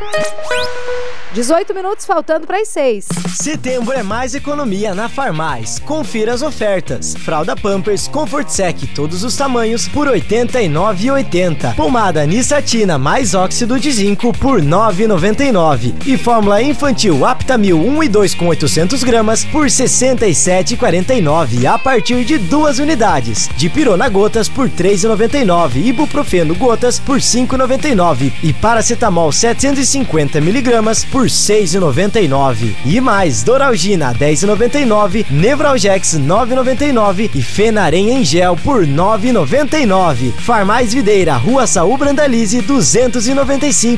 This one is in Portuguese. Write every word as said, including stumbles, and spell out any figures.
dezoito minutos faltando para as seis. Setembro é mais economia na Farmais. Confira as ofertas. Fralda Pampers Comfort Sec, todos os tamanhos, por oitenta e nove reais e oitenta centavos. Pomada Nissatina mais óxido de zinco por nove reais e noventa e nove centavos. E fórmula infantil Aptamil um e dois com oitocentos gramas por sessenta e sete reais e quarenta e nove centavos. A partir de duas unidades. Dipirona gotas por três reais e noventa e nove centavos. Ibuprofeno gotas por cinco reais e noventa e nove centavos. E paracetamol setecentos e cinquenta miligramas por seis reais e noventa e nove centavos. E mais, Doralgina dez reais e noventa e nove centavos, Nevralgex nove reais e noventa e nove centavos e Fenarem em gel por nove reais e noventa e nove centavos. Farmais Videira, Rua Saul Brandalize duzentos e noventa e cinco.